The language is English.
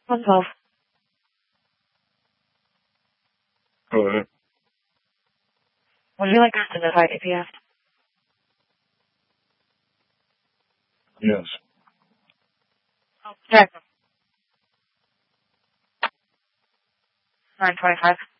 112. Hello. Would you like us to notify APS? Yes. Check. 925.